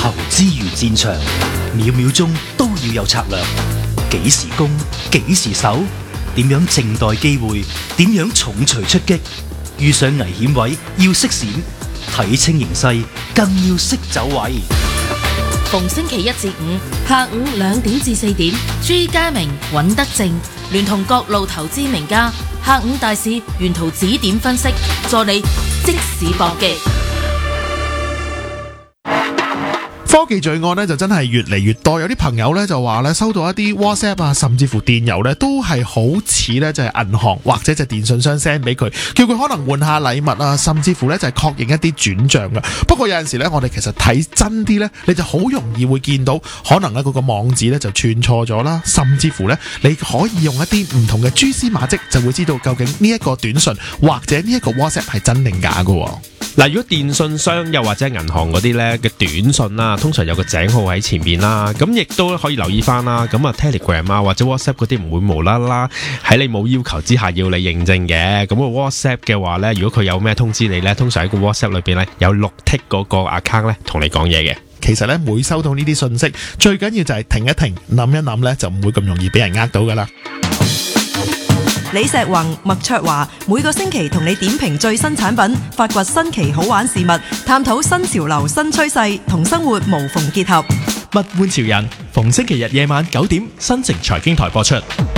投資如戰場，秒秒鐘都要有策略。幾時攻，幾時守，點樣靜待機會，點樣重錘出擊。遇上危險位要識閃，睇清形勢更要識走位。 逢星期一至五下午2點至4點，朱家明、尹德正聯同各路投資名家，下午大市沿途指點分析，助你即時搏擊。 科技罪案咧就真係越嚟越多，有啲朋友咧就話咧收到一啲 WhatsApp 啊，甚至乎電郵咧都係好似咧就係銀行或者就電信商 send 俾佢，叫佢可能換下禮物啊，甚至乎咧就係確認一啲轉賬噶。不過有陣時咧，我哋其實睇真啲咧，你就好容易會見到可能咧嗰個網址咧就串錯咗啦，甚至乎咧你可以用一啲唔同嘅蛛絲馬跡，就會知道究竟呢一個短信或者呢一個 WhatsApp 係真定假噶。 嗱，如果電信商又或者銀行嗰啲咧嘅短信啦，通常有個井號喺前面啦，咁亦都可以留意翻啦。咁啊 Telegram 啊或者 WhatsApp 嗰啲唔會無啦啦喺你冇要求之下要你認證嘅。咁個 WhatsApp 嘅話咧，如果佢有咩通知你咧，通常喺個 WhatsApp 裏邊咧有綠剔嗰個 account 咧同你講嘢嘅。 其實咧每收到呢啲信息，最緊要就係停一停，諗一諗咧，就唔會咁容易俾人呃到噶啦。 李石宏、麥卓華每個星期同你點評最新產品，發掘新奇好玩事物，探討新潮流新趨勢，同生活無縫結合。 物玩潮人，逢星期日夜晚9點，新城財經台播出。